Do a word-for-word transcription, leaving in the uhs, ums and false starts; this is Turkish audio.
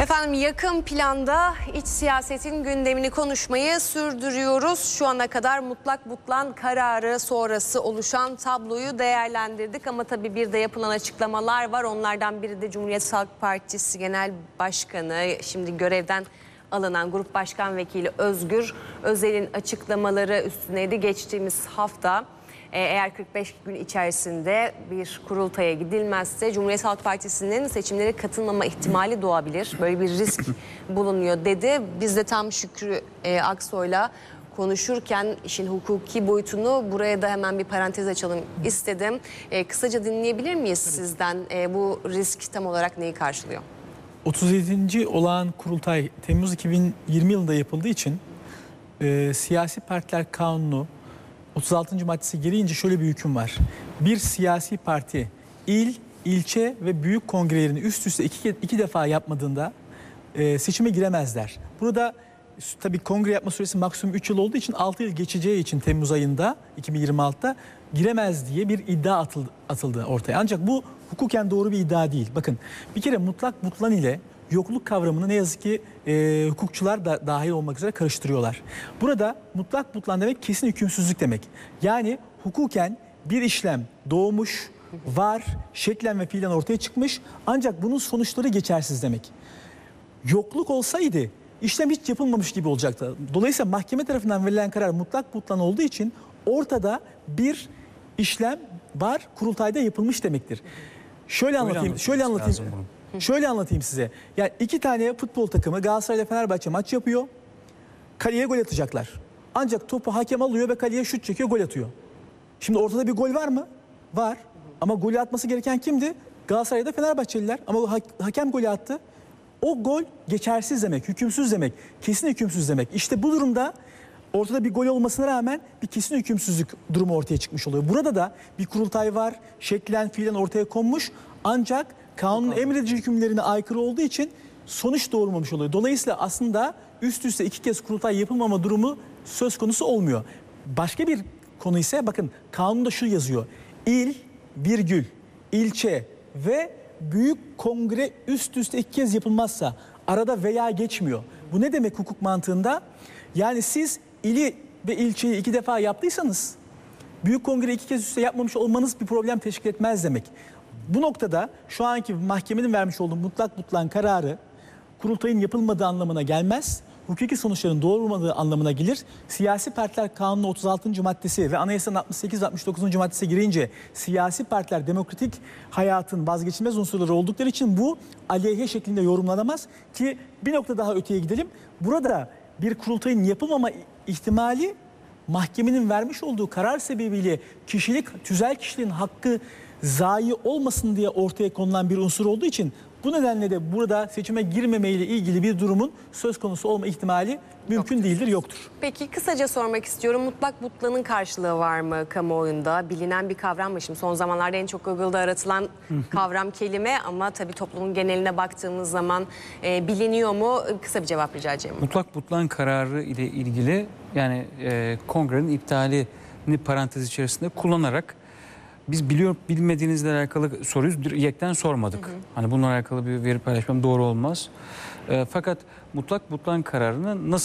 Efendim yakın planda iç siyasetin gündemini konuşmayı sürdürüyoruz. Şu ana kadar mutlak butlan kararı sonrası oluşan tabloyu değerlendirdik. Ama tabii bir de yapılan açıklamalar var. Onlardan biri de Cumhuriyet Halk Partisi Genel Başkanı, şimdi görevden alınan Grup Başkan Vekili Özgür Özel'in açıklamaları üstüneydi. Geçtiğimiz hafta eğer kırk beş gün içerisinde bir kurultaya gidilmezse Cumhuriyet Halk Partisi'nin seçimlere katılmama ihtimali doğabilir. Böyle bir risk bulunuyor dedi. Biz de tam Şükrü e, Aksoy'la konuşurken işin hukuki boyutunu buraya da hemen bir parantez açalım istedim. E, kısaca dinleyebilir miyiz sizden? E, bu risk tam olarak neyi karşılıyor? otuz yedinci olağan kurultay Temmuz iki bin yirmi yılında yapıldığı için e, siyasi partiler kanunu otuz altıncı maddesi gereğince şöyle bir hüküm var. Bir siyasi parti il, ilçe ve büyük kongrelerini üst üste iki, iki defa yapmadığında e, seçime giremezler. Burada tabii kongre yapma süresi maksimum üç yıl olduğu için altı yıl geçeceği için Temmuz ayında iki bin yirmi altıda giremez diye bir iddia atıldı, atıldı ortaya. Ancak bu hukuken doğru bir iddia değil. Bakın bir kere mutlak butlan ile yokluk kavramını ne yazık ki e, hukukçular da dahil olmak üzere karıştırıyorlar. Burada mutlak butlan demek kesin hükümsüzlük demek. Yani hukuken bir işlem doğmuş, var, şeklen ve fiilen ortaya çıkmış ancak bunun sonuçları geçersiz demek. Yokluk olsaydı işlem hiç yapılmamış gibi olacaktı. Dolayısıyla mahkeme tarafından verilen karar mutlak butlan olduğu için ortada bir işlem var, kurultayda yapılmış demektir. Şöyle anlatayım, şöyle anlatayım. Şöyle anlatayım size. Yani iki tane futbol takımı Galatasaray ile Fenerbahçe maç yapıyor. Kaleye gol atacaklar. Ancak topu hakem alıyor ve kaleye şut çekiyor, gol atıyor. Şimdi ortada bir gol var mı? Var. Ama golü atması gereken kimdi? Galatasaray'da Fenerbahçeliler. Ama ha hakem golü attı. O gol geçersiz demek, hükümsüz demek, kesin hükümsüz demek. İşte bu durumda ortada bir gol olmasına rağmen bir kesin hükümsüzlük durumu ortaya çıkmış oluyor. Burada da bir kurultay var, şeklen fiilen ortaya konmuş ancak kanunun emredici hükümlerine aykırı olduğu için sonuç doğurmamış oluyor. Dolayısıyla aslında üst üste iki kez kurultay yapılmama durumu söz konusu olmuyor. Başka bir konu ise bakın kanunda şu yazıyor. İl, virgül, ilçe ve büyük kongre üst üste iki kez yapılmazsa arada veya geçmiyor. Bu ne demek hukuk mantığında? Yani siz ili ve ilçeyi iki defa yaptıysanız büyük kongre iki kez üste yapmamış olmanız bir problem teşkil etmez demek. Bu noktada şu anki mahkemenin vermiş olduğu mutlak butlan kararı kurultayın yapılmadığı anlamına gelmez. Hukuki sonuçların doğurmadığı anlamına gelir. Siyasi partiler kanunu otuz altıncı maddesi ve anayasanın altmış sekiz ve altmış dokuzuncu maddesi girince siyasi partiler demokratik hayatın vazgeçilmez unsurları oldukları için bu aleyhe şeklinde yorumlanamaz ki bir nokta daha öteye gidelim. Burada bir kurultayın yapılmama ihtimali mahkemenin vermiş olduğu karar sebebiyle kişilik, tüzel kişiliğin hakkı zayi olmasın diye ortaya konulan bir unsur olduğu için bu nedenle de burada seçime girmemeyle ilgili bir durumun söz konusu olma ihtimali mümkün yoktur. değildir, yoktur. Peki kısaca sormak istiyorum. Mutlak butlanın karşılığı var mı kamuoyunda? Bilinen bir kavram mı? Şimdi son zamanlarda en çok Google'da aratılan kavram kelime ama tabii toplumun geneline baktığımız zaman e, biliniyor mu? Kısa bir cevap rica edeceğim. Mutlak butlan kararı ile ilgili yani e, kongrenin iptalini parantez içerisinde kullanarak biz biliyor bilmediğinizle alakalı soruyu yekten sormadık. Hı hı. Hani bununla alakalı bir veri paylaşmam doğru olmaz. E, fakat mutlak butlan kararını nasıl